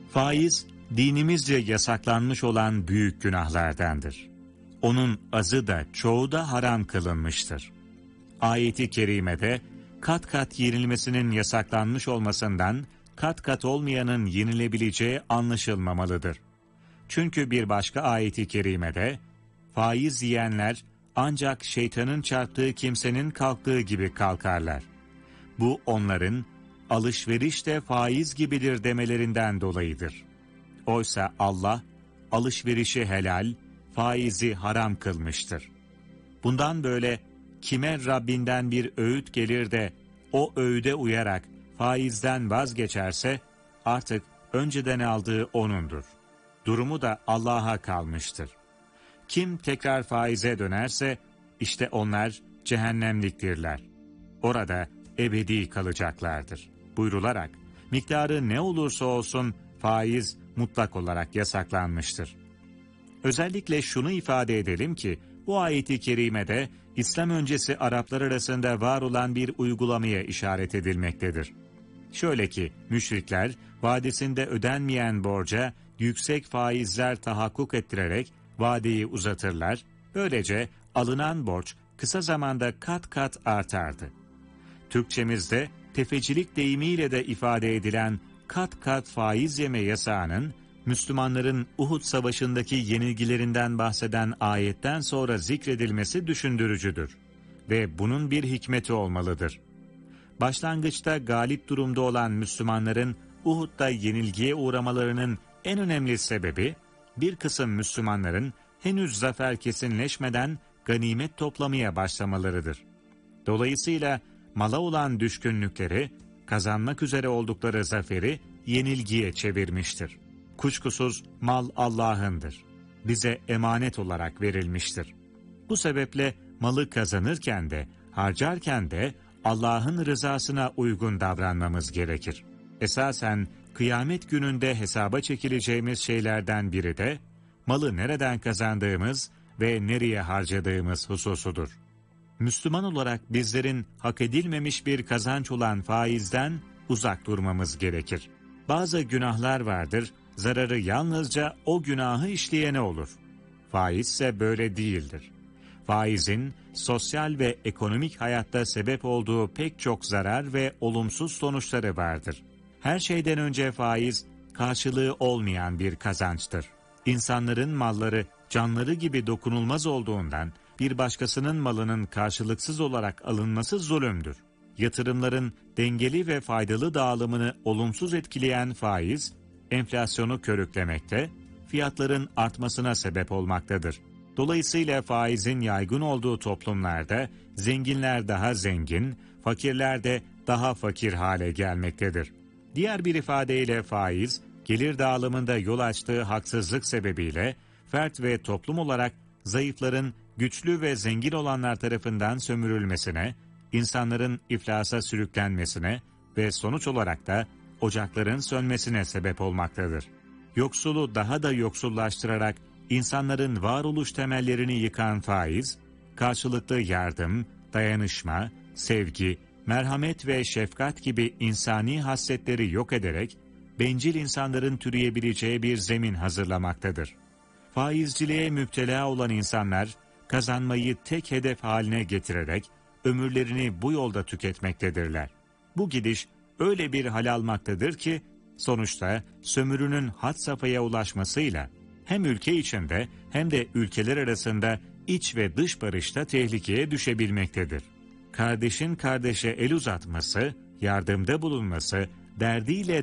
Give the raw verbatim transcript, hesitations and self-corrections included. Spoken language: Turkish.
Faiz, dinimizce yasaklanmış olan büyük günahlardandır. Onun azı da çoğu da haram kılınmıştır. Ayet-i kerimede kat kat yenilmesinin yasaklanmış olmasından kat kat olmayanın yenilebileceği anlaşılmamalıdır. Çünkü bir başka ayet-i kerimede faiz yiyenler ancak şeytanın çarptığı kimsenin kalktığı gibi kalkarlar. Bu onların alışveriş de faiz gibidir demelerinden dolayıdır. Oysa Allah alışverişi helal, faizi haram kılmıştır. Bundan böyle kime Rabbinden bir öğüt gelir de o öğüde uyarak faizden vazgeçerse artık önceden aldığı O'nundur. Durumu da Allah'a kalmıştır. Kim tekrar faize dönerse işte onlar cehennemliktirler. Orada ebedi kalacaklardır. Buyrularak miktarı ne olursa olsun faiz mutlak olarak yasaklanmıştır. Özellikle şunu ifade edelim ki bu ayet-i kerimede İslam öncesi Araplar arasında var olan bir uygulamaya işaret edilmektedir. Şöyle ki müşrikler vadesinde ödenmeyen borca yüksek faizler tahakkuk ettirerek vadeyi uzatırlar, böylece alınan borç kısa zamanda kat kat artardı. Türkçemizde tefecilik deyimiyle de ifade edilen kat kat faiz yeme yasağının Müslümanların Uhud Savaşı'ndaki yenilgilerinden bahseden ayetten sonra zikredilmesi düşündürücüdür ve bunun bir hikmeti olmalıdır. Başlangıçta galip durumda olan Müslümanların Uhud'da yenilgiye uğramalarının en önemli sebebi, bir kısım Müslümanların henüz zafer kesinleşmeden ganimet toplamaya başlamalarıdır. Dolayısıyla mala olan düşkünlükleri, kazanmak üzere oldukları zaferi yenilgiye çevirmiştir. Kuşkusuz mal Allah'ındır. Bize emanet olarak verilmiştir. Bu sebeple malı kazanırken de, harcarken de Allah'ın rızasına uygun davranmamız gerekir. Esasen kıyamet gününde hesaba çekileceğimiz şeylerden biri de malı nereden kazandığımız ve nereye harcadığımız hususudur. Müslüman olarak bizlerin hak edilmemiş bir kazanç olan faizden uzak durmamız gerekir. Bazı günahlar vardır, zararı yalnızca o günahı işleyene olur. Faiz ise böyle değildir. Faizin sosyal ve ekonomik hayatta sebep olduğu pek çok zarar ve olumsuz sonuçları vardır. Her şeyden önce faiz, karşılığı olmayan bir kazançtır. İnsanların malları, canları gibi dokunulmaz olduğundan, bir başkasının malının karşılıksız olarak alınması zulümdür. Yatırımların dengeli ve faydalı dağılımını olumsuz etkileyen faiz, enflasyonu körüklemekte, fiyatların artmasına sebep olmaktadır. Dolayısıyla faizin yaygın olduğu toplumlarda zenginler daha zengin, fakirler de daha fakir hale gelmektedir. Diğer bir ifadeyle faiz, gelir dağılımında yol açtığı haksızlık sebebiyle fert ve toplum olarak zayıfların güçlü ve zengin olanlar tarafından sömürülmesine, insanların iflasa sürüklenmesine ve sonuç olarak da ocakların sönmesine sebep olmaktadır. Yoksulu daha da yoksullaştırarak insanların varoluş temellerini yıkan faiz, karşılıklı yardım, dayanışma, sevgi, merhamet ve şefkat gibi insani hasletleri yok ederek, bencil insanların türeyebileceği bir zemin hazırlamaktadır. Faizciliğe müptela olan insanlar, kazanmayı tek hedef haline getirerek, ömürlerini bu yolda tüketmektedirler. Bu gidiş öyle bir hal almaktadır ki, sonuçta sömürünün had safhaya ulaşmasıyla, hem ülke içinde hem de ülkeler arasında iç ve dış barışta tehlikeye düşebilmektedir. Kardeşin kardeşe el uzatması, yardımda bulunması, derdiyle